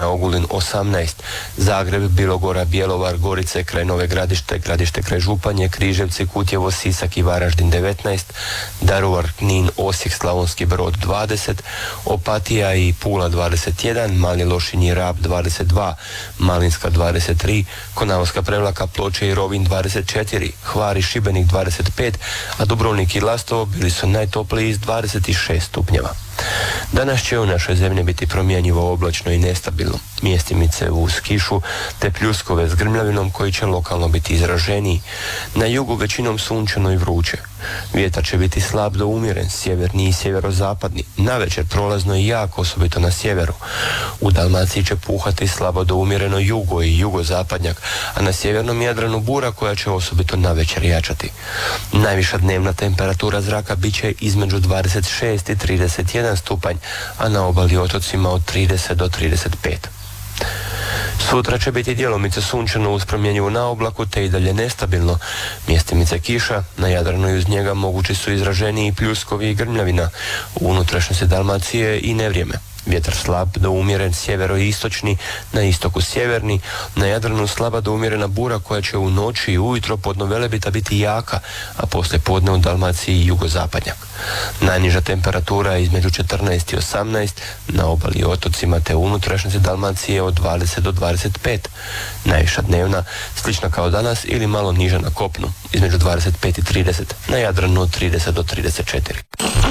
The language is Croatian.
Ogulin 18, Zagreb, Bilogora, Bjelovar, Gorice kraj Nove Gradište, Gradište kraj Županje, Križevci, Kutjevo, Sisak i Varaždin 19, Daruvar, Knin, Osijek, Slavonski Brod 20, Opatija i Pula 21, Mali Lošinj i Rab 22, Malinska 23, Konavska Prevlaka, Ploče i Rovinj 24, Hvar i Šibenik 25, a Dubrovnik i Lastovo bili su najtopliji s 26 stupnjeva. Danas će u našoj zemlji biti promjenjivo oblačno i nestabilno. Mjestimice uz kišu te pljuskove s grmljavinom koji će lokalno biti izraženiji. Na jugu većinom sunčano i vruće. Vjetar će biti slab do umjeren, sjeverni i sjeverozapadni. Navečer prolazno i jako, osobito na sjeveru. U Dalmaciji će puhati slabo do umjereno jugo i jugozapadnjak, a na sjevernom Jadranu bura koja će osobito navečer jačati. Najviša dnevna temperatura zraka bit će između 26 i 31 stupanj, a na obali i otocima od 30 do 35. Sutra će biti djelomice sunčano uz promjenjivu na oblaku te i dalje nestabilno. Mjestimice kiša, na Jadranu i uz njega mogući su izraženiji pljuskovi i grmljavina. U unutrašnjosti Dalmacije i nevrijeme. Vjetar slab do umjeren sjevero-istočni, na istoku sjeverni, na Jadranu slaba do umjerena bura koja će u noći i ujutro podno Velebita biti jaka, a poslije podne u Dalmaciji jugozapadnjak. Najniža temperatura je između 14 i 18, na obali i otocima te u unutrašnjosti Dalmacije od 20 do 25. Najviša dnevna, slična kao danas ili malo niža na kopnu, između 25 i 30, na Jadranu od 30 do 34.